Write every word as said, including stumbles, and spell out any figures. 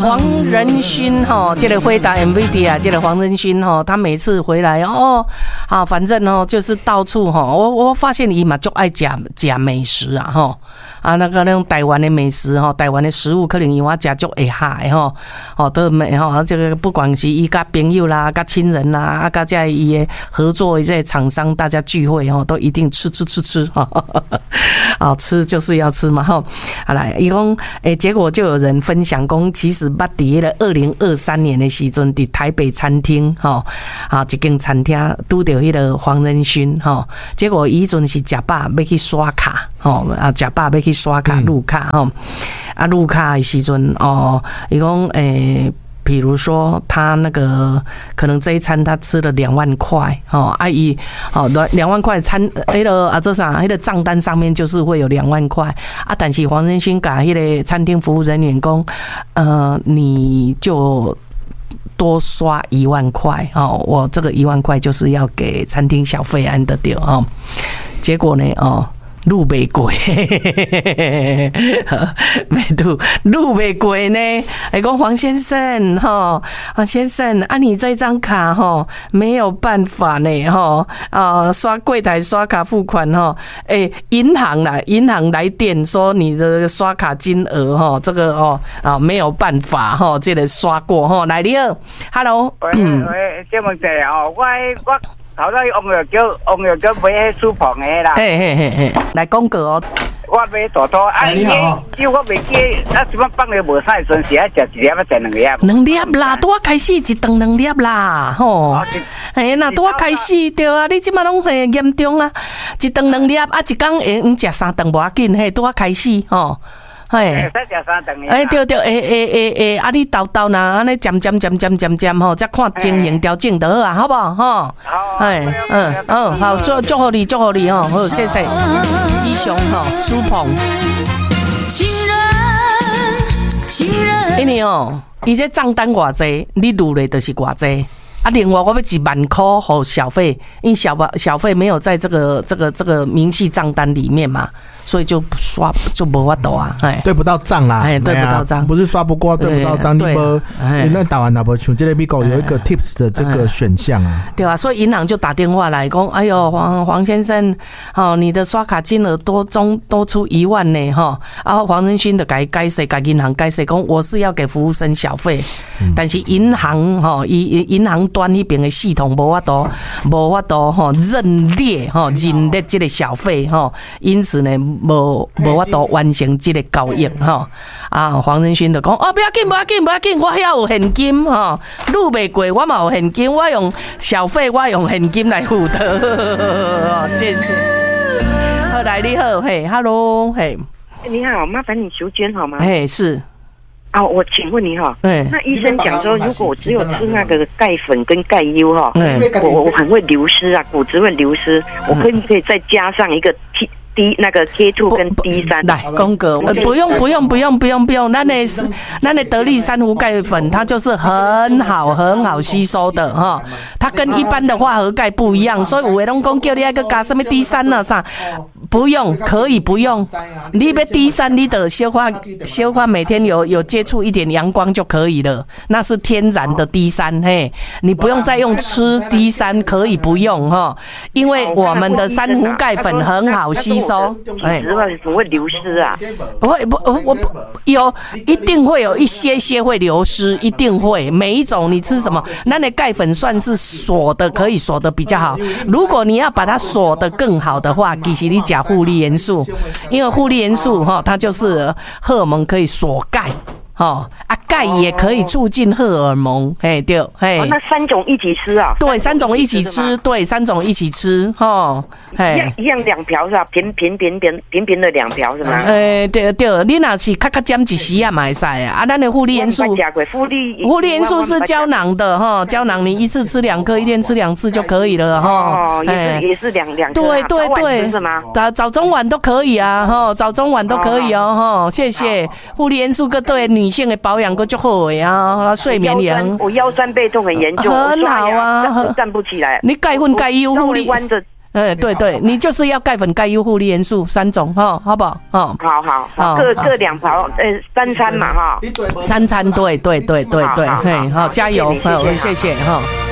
黄仁勋哈，这个回答 M V D 啊，这个黄仁勋哈，他每次回来哦，啊，反正哦就是到处哈，我我发现伊嘛就爱食食美食啊哈。啊，那个那种台湾的美食哈，台湾的食物可能因为我食足会下的吼，哦，都美吼，这个不管是伊甲朋友啦、甲亲人啦，啊，甲这伊的合作的这些厂商，大家聚会吼，都一定吃吃吃吃哈，啊，吃就是要吃嘛吼。好来，伊讲诶，结果就有人分享讲，其实捌伫迄个二零二三年的时阵，伫台北餐厅吼，啊，一间餐厅拄到迄个黄仁勋吼，结果伊阵是食饱要去刷卡吼，啊，食饱要去刷卡入卡吼，啊入卡的时阵哦，伊讲诶，比如说他那个可能这一餐他吃了两万块哦，啊伊哦两万块餐迄个啊这啥迄个账单上面就是会有两万块啊，但是黄仁勋甲迄个餐厅服务人员讲，呃，你就多刷一万块哦，我这个一万块就是要给餐厅小费安的掉哦，结果呢哦。路袂过，没度路袂过呢。哎，讲黄先生哈，黄先生啊，你这张卡哈没有办法呢哈啊，刷柜台刷卡付款哈，哎，银行啦，银行来电说你的刷卡金额哈，这个哦啊没有办法哈，这个刷过哈，来你好 ，Hello， 喂喂，这问题哦，我我。头先王药叫王药叫买迄书房的啦， 嘿嘿嘿嘿，来广告哦。 我买大多，啊，伊叫我袂记，啊，什么放了无啥阵时，啊，食一粒啊，食两粒。 两粒啦，拄啊开始一顿两粒啦，吼。嘿，那拄啊开始对啊，你即马拢很严重啊，一顿两粒啊，一工会用食三顿无要紧，嘿，拄啊开始吼。嘿，哎，对对，诶诶诶诶，啊，你豆豆呐，安尼渐渐渐渐渐渐吼，再看经营调整就好啊，好不好？吼，哎，嗯嗯，好，祝祝福你，祝福你吼，好，谢谢，英雄吼，苏鹏，情人，情人，因为哦，伊这账单偌济，你入的就是偌济。啊，另外我要一万块给小费，因为小小费没有在这个这个这个明细账单里面嘛，所以就刷就没法度啊，哎， 对不到账啦， 哎，对不到账， 不是刷不过，对不到账，你不，那台湾那不像这个美国有一个 tips 的这个选项啊， 对啊，所以银行就打电话来讲，哎呦，黄黄先生，哦，你的刷卡金额多中多出一万呢，哈，然后黄仁勋的改改谁改银行改谁讲，我是要给服务生小费，但是银行哈，银银行端那边的系统无法度，无法度哈认列哈认列这个小费哈，因此呢无无法度完成这个交易哈。啊，黄仁勋就讲哦，不要紧，不要紧，不要紧，我遐有现金哈，路袂过，我嘛有现金，我用小费，我用现金来付的，谢谢。好，来你好，嘿 ，Hello， 嘿， 你好，麻烦你求捐好吗？ 嘿，是。 啊，我请问你哈，那医生讲说，如果我只有吃那个钙粉跟钙优哈，我我很会流失啊，骨质会流失，我可不可以再加上一个 T D 那个 K 二 跟 D 三？ 来，公哥，不用不用不用不用不用，那那是那那得力珊瑚钙粉，它就是很好很好吸收的哈，它跟一般的化合钙不一样，所以有的人讲叫你那个加什么 D 三啊啥。不用，可以不用。你要 D 三，你的消化消化每天有有接触一点阳光就可以了，那是天然的 D 三，嘿，你不用再用吃 D 三，可以不用哈，因为我们的珊瑚钙粉很好吸收， 哎，不会流失啊？ 不会，不，我不有，一定会有一些些会流失，一定会。每一种你吃什么，那你钙粉算是锁的，可以锁的比较好。如果你要把它锁的更好的话，其实你讲护理元素，因为护理元素哈，它就是荷尔蒙可以锁钙。哦啊，钙也可以促进荷尔蒙，嘿对，嘿、 哦，那三种一起吃啊？ 对，三种一起吃，对，三种一起吃，哈， 嘿，一样两瓢是吧？平平平平平平的两瓢是吗？ 诶，对对，你若是较较减一时啊，嘛会使啊。啊，咱的护理元素， 护理护理元素是胶囊的哈，胶囊你一次吃两颗，一天吃两次就可以了哈。 哦，也是也是两两颗， 对对对， 是吗？ 早早中晚都可以啊，哈，早中晚都可以哦，哈，谢谢。护理元素个对女性的保养个就好的啊，睡眠也很。 我腰酸背痛很严重， 很好啊， 站不起来。 你钙粉钙优护理。 呃，对对，你就是要钙粉、钙优、护理元素三种哈，好不好？哦， 好好好，各各两勺，呃，三餐嘛哈， 三餐，对对对对对，嘿，好，加油，好，谢谢哈。